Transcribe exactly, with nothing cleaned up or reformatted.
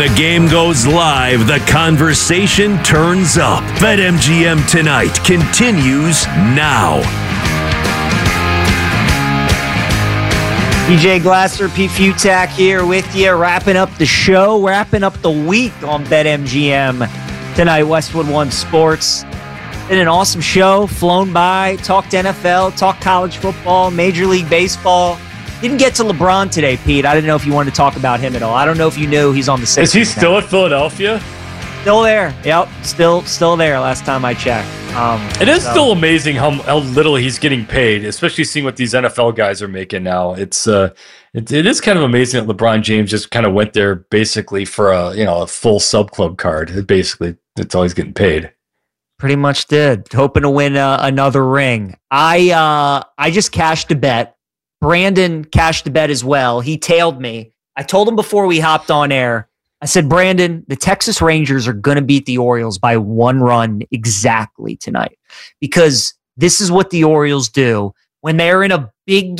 the game goes live, the conversation turns up. BetMGM Tonight continues now. D J Glasser, Pete Futak here with you, wrapping up the show, wrapping up the week on BetMGM Tonight, Westwood One Sports. Been an awesome show, flown by, talked N F L, talked college football, Major League Baseball. Didn't get to LeBron today, Pete. I didn't know if you wanted to talk about him at all. I don't know if you knew he's on the Sixers. Is he still now. At Philadelphia? Still there. Yep, still still there last time I checked. Um, it is so. still amazing how, how little he's getting paid, especially seeing what these N F L guys are making now. It's uh, it, it is kind of amazing that LeBron James just kind of went there basically for a you know a full sub club card. It basically, that's all he's getting paid. Pretty much did. Hoping to win uh, another ring. I uh, I just cashed a bet. Brandon cashed the bet as well. He tailed me. I told him before we hopped on air, I said, Brandon, the Texas Rangers are going to beat the Orioles by one run exactly tonight, because this is what the Orioles do when they're in a big